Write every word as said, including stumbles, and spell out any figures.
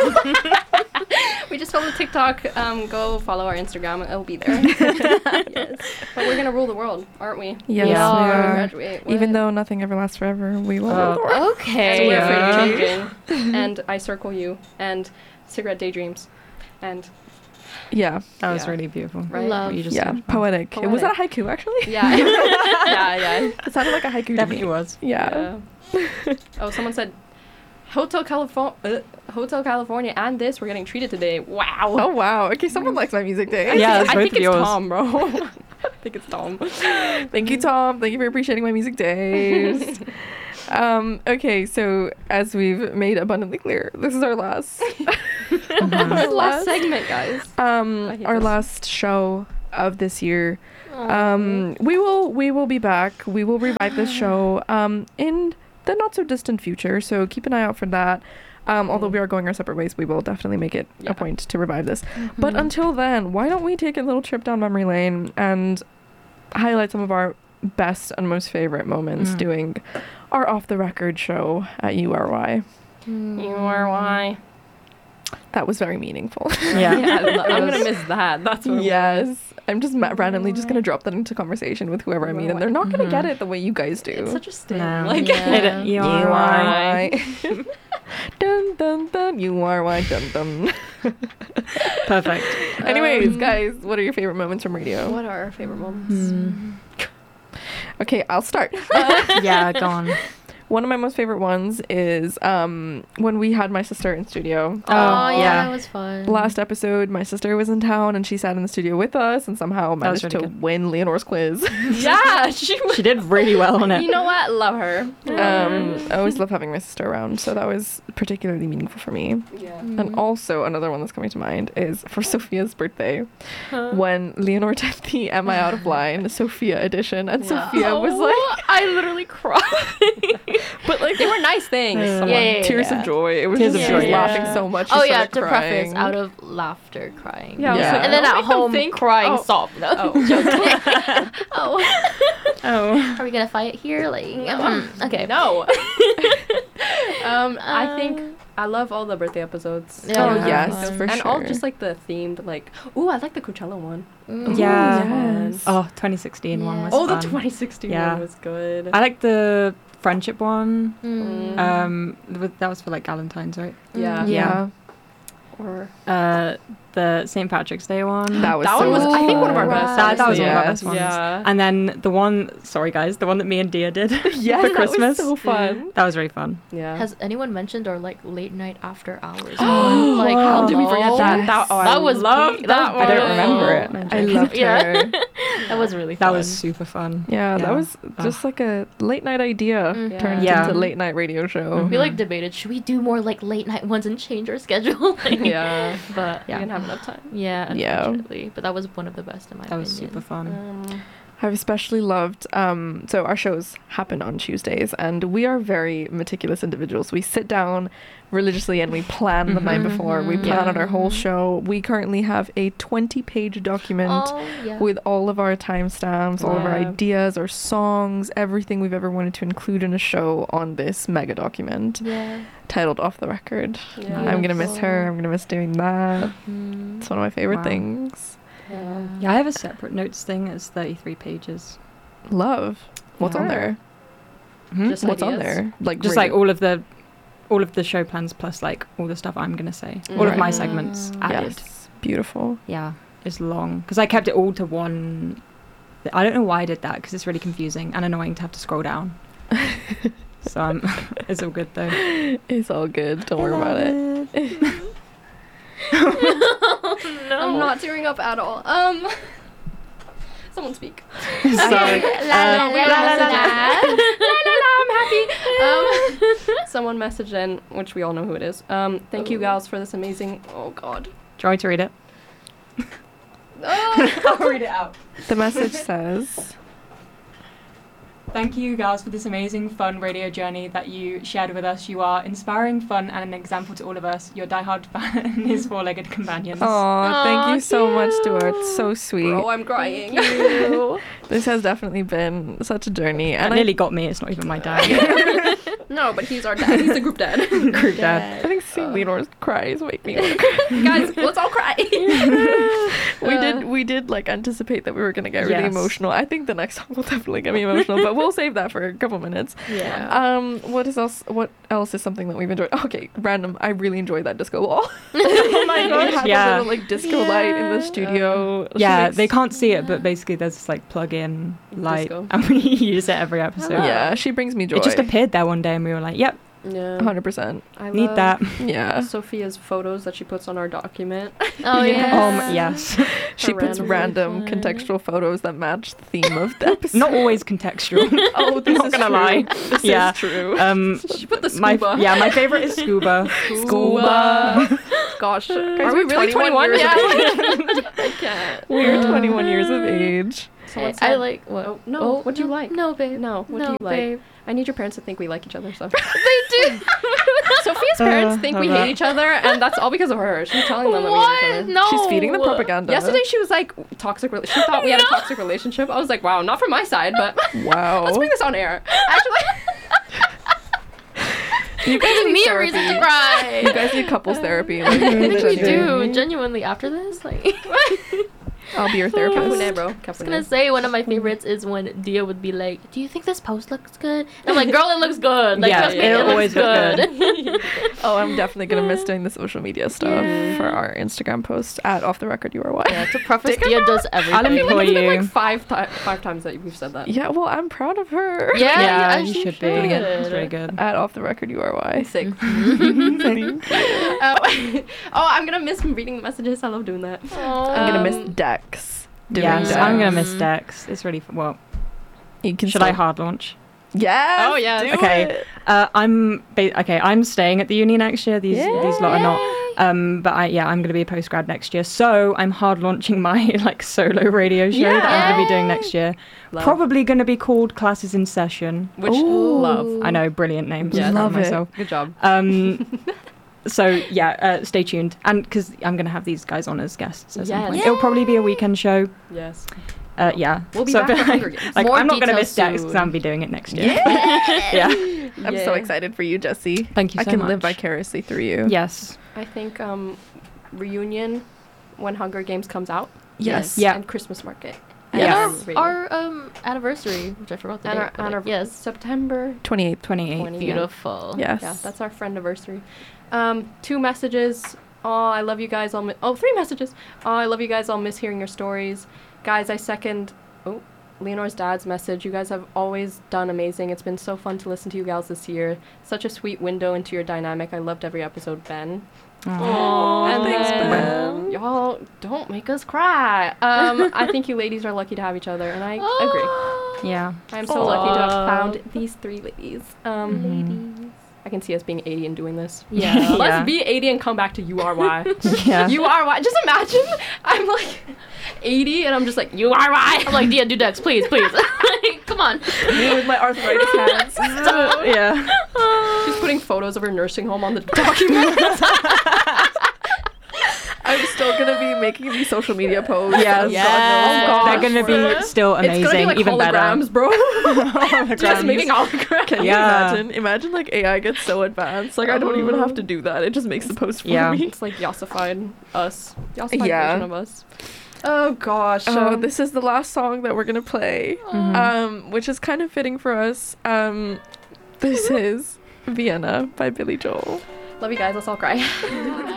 We just filmed a TikTok. Um, go follow our Instagram. It'll be there. Yes. But we're gonna rule the world, aren't we? Yes, Yeah. we When we are. graduate. What? Even though nothing ever lasts forever, we will. Oh. rule the world. Okay. And we're Yeah. afraid of changing. And I circle you. And cigarette daydreams. And Yeah, That was Yeah. really beautiful. Right. Love. What you just yeah, said. poetic. Poetic. Was that a haiku actually? yeah, yeah, yeah. It sounded like a haiku. to Definitely me. was. Yeah. Yeah. Oh, someone said, Hotel California, uh, Hotel California, and this we're getting treated today. Wow. Oh wow. Okay, someone likes my music day. Yeah, it's I both think of it's yours. Tom, bro. I think it's Tom. Thank you, Tom. Thank you for appreciating my music days. um, okay, so as we've made abundantly clear, this is our last, Our last segment, guys. I um, hate our this. last show of this year. Um, we will we will be back. We will revive this show um, in the not so distant future. So keep an eye out for that. Um, although we are going our separate ways, we will definitely make it Yeah. a point to revive this. But until then, why don't we take a little trip down memory lane and highlight some of our best and most favorite moments Mm. doing our off the record show at U R Y. You are why. That was very meaningful. Yeah. Yeah, I'm was- gonna miss that. That's what. Yes. I'm just ma- randomly just going to drop that into conversation with whoever I meet, and they're not going to get Mhm. it the way you guys do. It's such a sting. No. Like, Yeah. You You are are why. why. Dun dun dun. You are why. Dun dun. Perfect. Anyways, Um, guys, what are your favorite moments from radio? what are our favorite moments? Hmm. Okay, I'll start. Yeah, go on. One of my most favorite ones is um, when we had my sister in studio. Oh, Oh, yeah, yeah. that was fun. Last episode, my sister was in town and she sat in the studio with us and somehow was managed really to good. win Leonore's quiz. Yeah, she was. She did really well on it. You know what? Love her. um, I always love having my sister around, so that was particularly meaningful for me. Yeah. And also another one that's coming to mind is for Sophia's birthday, when Leonore did the Am I Out of Line Sophia edition, and Sophia was like, Oh, I literally cried. but like They were nice things. Yeah. Someone- Yeah, yeah, yeah. tears of joy. It was Tears just of she was joy, laughing yeah. so much. She Oh yeah, started to crying. preface, out of laughter, crying. Yeah, I was Yeah. like, And then "Don't at make them home, think-" crying, Oh. sob. No, Oh. joking. oh, Oh. are we gonna fight here? Like, mm, okay. No. um, I Uh, think I love all the birthday episodes. Yeah, Oh Yeah. yes, Um, for and sure. all just like the themed, like, ooh, I like the Coachella one. Mm. Yeah. Yes. Oh, twenty sixteen one Yeah. was Oh, the fun. twenty sixteen Yeah. one was good. I like the friendship one. Mm. Um, with- that was for like Valentine's, right? yeah. yeah, Or Uh, the Saint Patrick's Day one. that was that so one was, I think, one of our Wow. best. That, that was honestly. one of our Yes. best ones. Yeah. And then the one, sorry guys, the one that me and Dia did yes, for that Christmas. was so fun. That was really fun. Yeah. Has anyone mentioned our like late night after hours? Oh, like, wow. How did we forget that? Yes. That, oh, I That was loved peak. that That one. I don't remember it. Oh. I'm I joking. loved Yeah. her. That was really fun. That was super fun. Yeah, that Yeah. was just like a late night idea Mhm. turned Yeah. into late night radio show. We like debated, should we do more like late night ones and change our schedule? Like, Yeah. But We yeah, didn't have enough time. yeah, Yeah. unfortunately. But that was one of the best in my That opinion. was super fun. Um, I've especially loved, um, so our shows happen on Tuesdays, and we are very meticulous individuals. We sit down religiously and we plan the night Mhm. before. We Mhm. plan Yeah. out our whole show. We currently have a twenty-page document Oh, yeah. with all of our timestamps, all of our Wow. ideas, our songs, everything we've ever wanted to include in a show on this mega document yeah. titled Off the Record. yeah. I'm gonna miss her. I'm gonna miss doing that. Mm. It's one of my favorite Wow. things. Yeah. Yeah, I have a separate notes thing. It's thirty-three pages. Love. What's on Yeah. there? Hmm? Just What's on ideas? there? Like Just radio- like all of the, all of the show plans plus like all the stuff I'm gonna say. All of my Right. segments Mm. added. Yes. Beautiful. Yeah, it's long because I kept it all to one. I don't know why I did that because it's really confusing and annoying to have to scroll down. So um, it's all good though. It's all good. Don't worry about it. no. I'm not tearing up at all. Um, someone speak. Sorry. La la la la la la. la la la, I'm happy. Um, someone messaged in, which we all know who it is. Um, thank you, gals, for this amazing. Oh God. Do you want me to read it? Oh. I'll read it out. The message says, Thank you, guys, for this amazing, fun radio journey that you shared with us. You are inspiring, fun, and an example to all of us. Your diehard fan and his four-legged companions. "Aw, thank Aw, you so much, Stuart. So sweet. Bro, I'm crying. This has definitely been such a journey." That And I, nearly got me. It's not even my dad. No, but he's our dad. He's the group dad. Group dad. I think Seeing Uh. Leonor's cries make me want to cry. Guys, let's all cry. we Uh. did we did like anticipate that we were gonna get really Yes. emotional. I think the next song will definitely get me emotional, but we'll save that for a couple minutes. Yeah. Um, what is else? What else is something that we've enjoyed? Okay, random. I really enjoyed that disco ball. Oh my We gosh, had yeah. a little like disco light in the Yeah. studio. She Yeah, makes- they can't see it, but basically there's this like plug-in light, Disco. and we use it every episode. Yeah, she brings me joy. It just appeared there one day, and we were like, "Yep, Yeah. one hundred percent. I need love that." Yeah. Sophia's photos that she puts on our document. Oh yeah. Um, yes. She Her puts random random fun. contextual photos that match the theme of the episode. Not always contextual. Oh, this Not is gonna true. lie. This Yeah. is true. Um, She put the my scuba. yeah, my favorite is scuba. Scuba. Gosh, are we we're really twenty-one twenty-one? years Yeah. of I can't. We're twenty-one years of age. Someone I, said- I like what? Oh, no, Oh, what do you no, like? No, babe. No, what do no, you like? Babe. I need your parents to think we like each other. So They do. Sophia's parents Uh, think we love hate that. each other, and that's all because of her. She's telling them that we hate each What? other. No. She's feeding the propaganda. Yesterday she was like toxic. Rela- she thought we had a No. toxic relationship. I was like, wow, not from my side, but Wow. let's bring this on air. Actually, You guys Give need me a therapy. reason to cry. You guys need couples therapy. Like, I think we genuinely. do genuinely after this. Like, I'll be your Capune, therapist. bro. I was gonna say one of my favorites is when Dia would be like, "Do you think this post looks good?" And I'm like, "Girl, it looks good. Like, Yeah, trust me, it it, always looks looks good." Oh, I'm definitely gonna miss doing the social media stuff for our Instagram posts at Off the Record U R Y. Yeah, to preface, Take a Dia note. does everything. I'll I feel employ like it's been you. like five, ti- five times that we've said that. Yeah, well, I'm proud of her. Yeah, yeah, you you actually should be. should. It's very good. At Off the Record U R Y. Sick. Thank you. oh, oh, I'm gonna miss reading the messages. I love doing that. I'm gonna miss Um, Dex. Doing Yes, Dex. I'm gonna miss Mm. Dex. It's really f- well. You can Should I still- hard launch? Yes. Oh, yes. do Okay. it. Uh, I'm ba- okay. I'm staying at the uni next year. These these lot are not. Um, but I yeah, I'm gonna be a post grad next year. So I'm hard launching my like solo radio show that I'm gonna be doing next year. Love. Probably gonna be called Classes in Session. Which Ooh. love. I know, brilliant name. Yeah, I'm proud of love it. myself. Good job. Um, so yeah, uh, stay tuned, and because I'm gonna have these guys on as guests at some Yes. point. It'll probably be a weekend show. Yes. Uh, yeah, We'll be so back I for feel Hunger like, Games. like, More I'm not gonna details miss Dex because soon. I'll be doing it next year. Yeah. Yeah. I'm so excited for you, Jesse. Thank you I so can much. live vicariously through you. Yes. I think um, reunion when Hunger Games comes out. Yes. Yeah. And Christmas market. And Yes. And our, our um anniversary, which I forgot the and date. our, but, and like, our yes, September twenty-eighth. twenty-eight. twenty. beautiful. Yes. Yeah, that's our friend anniversary. Um, two messages. Oh, I love you guys. I'll mi- oh, three messages. Oh, I love you guys. I'll miss hearing your stories, guys. I second. Oh, Leonor's dad's message. You guys have always done amazing. It's been so fun to listen to you gals this year. Such a sweet window into your dynamic. I loved every episode, Ben. Aw, And thanks, then- Ben. Y'all don't make us cry. Um, I think you ladies are lucky to have each other, and I agree. Yeah. I'm so lucky to have Aw. found these three ladies. Um, Mhm. I can see us being eighty and doing this. Yeah. Yeah. Let's be eighty and come back to U R Y. Yeah. U R Y. Just imagine I'm like eighty and I'm just like U R Y. I'm like, Dia, do Dex, please, please. Come on. Me with my arthritis hands. yeah. She's putting photos of her nursing home on the document. I'm still gonna be making these social media posts. Yes. God Yes. knows Oh, what. They're gonna be still amazing, It's gonna be like even holograms, bro. better. Just making holograms. Can Yeah. you imagine? Imagine like A I gets so advanced. Like I don't even have to do that. It just makes the post for Yeah. me. It's like Yossified us. Yossified Yeah. version of us. Oh gosh. Oh, um, this is the last song that we're gonna play, Mhm. um, which is kind of fitting for us. Um, this is Vienna by Billy Joel. Love you guys. Let's all cry.